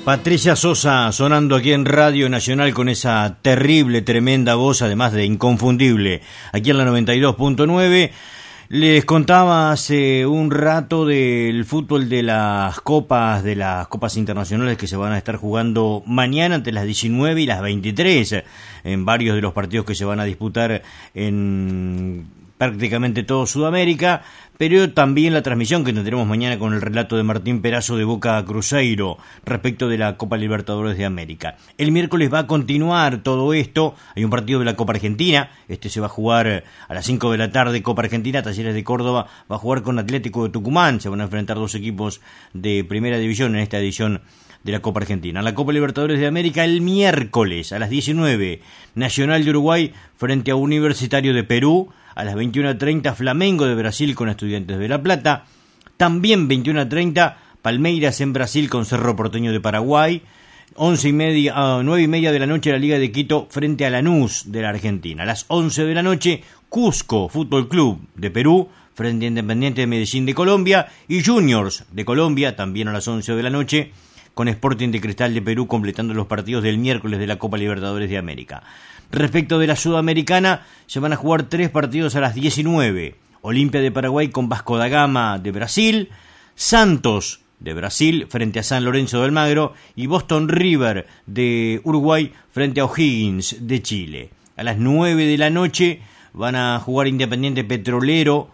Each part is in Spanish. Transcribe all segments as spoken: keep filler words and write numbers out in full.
Patricia Sosa sonando aquí en Radio Nacional con esa terrible, tremenda voz, además de inconfundible, aquí en la noventa y dos punto nueve. Les contaba hace un rato del fútbol de las copas, de las copas internacionales que se van a estar jugando mañana entre las diecinueve y las veintitrés, en varios de los partidos que se van a disputar en prácticamente todo Sudamérica, pero también la transmisión que tendremos mañana con el relato de Martín Perazo de Boca Cruzeiro respecto de la Copa Libertadores de América. El miércoles va a continuar todo esto, hay un partido de la Copa Argentina, este se va a jugar a las cinco de la tarde, Copa Argentina, Talleres de Córdoba va a jugar con Atlético de Tucumán, se van a enfrentar dos equipos de primera división en esta edición de la Copa Argentina. La Copa Libertadores de América el miércoles a las diecinueve, Nacional de Uruguay frente a Universitario de Perú. A las veintiuna treinta, Flamengo de Brasil con Estudiantes de La Plata. También veintiuna treinta, Palmeiras en Brasil con Cerro Porteño de Paraguay. once y media, uh, nueve y media de la noche, la Liga de Quito frente a Lanús de la Argentina. A las once de la noche, Cusco Fútbol Club de Perú frente a Independiente de Medellín de Colombia. Y Juniors de Colombia, también a las once de la noche, con Sporting de Cristal de Perú completando los partidos del miércoles de la Copa Libertadores de América. Respecto de la Sudamericana, se van a jugar tres partidos a las diecinueve. Olimpia de Paraguay con Vasco da Gama de Brasil, Santos de Brasil frente a San Lorenzo de Almagro y Boston River de Uruguay frente a O'Higgins de Chile. A las nueve de la noche van a jugar Independiente Petrolero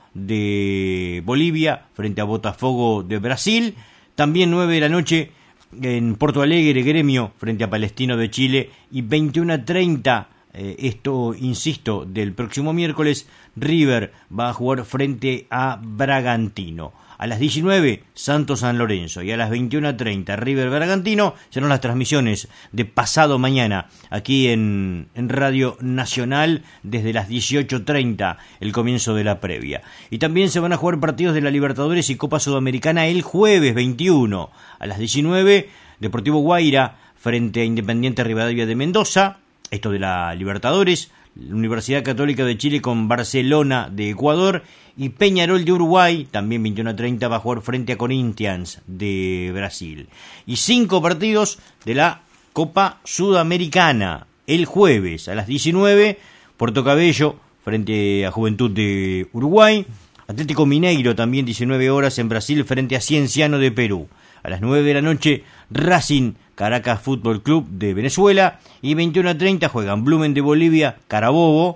de Bolivia frente a Botafogo de Brasil. También nueve de la noche en Porto Alegre, Gremio frente a Palestino de Chile. Y veintiuna treinta, eh, esto insisto, del próximo miércoles, River va a jugar frente a Bragantino. A las diecinueve, Santos San Lorenzo, y a las veintiuna treinta, River Bragantino. Serán las transmisiones de pasado mañana aquí en, en Radio Nacional desde las dieciocho treinta, el comienzo de la previa. Y también se van a jugar partidos de la Libertadores y Copa Sudamericana el jueves veintiuno. A las diecinueve, Deportivo Guaira frente a Independiente Rivadavia de Mendoza, esto de la Libertadores. Universidad Católica de Chile con Barcelona de Ecuador y Peñarol de Uruguay, también veintiuna treinta, va a jugar frente a Corinthians de Brasil. Y cinco partidos de la Copa Sudamericana. El jueves a las diecinueve, Puerto Cabello frente a Juventud de Uruguay. Atlético Mineiro también diecinueve horas en Brasil frente a Cienciano de Perú. A las nueve de la noche, Racing Caracas Fútbol Club de Venezuela. Y veintiuna treinta juegan Blumen de Bolivia, Carabobo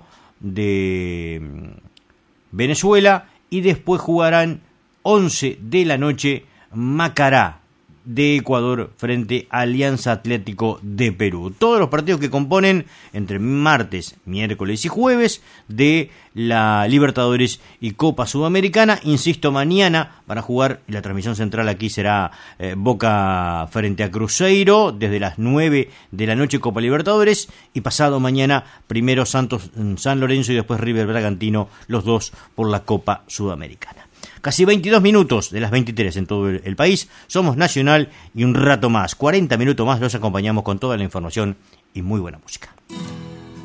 de Venezuela. Y después jugarán once de la noche Macará de Ecuador frente a Alianza Atlético de Perú. Todos los partidos que componen entre martes, miércoles y jueves de la Libertadores y Copa Sudamericana. Insisto, mañana van a jugar, y la transmisión central aquí será eh, Boca frente a Cruzeiro desde las nueve de la noche, Copa Libertadores, y pasado mañana primero Santos San Lorenzo y después River Bragantino, los dos por la Copa Sudamericana. Casi veintidós minutos de las veintitrés en todo el país. Somos Nacional y un rato más, cuarenta minutos más, los acompañamos con toda la información y muy buena música.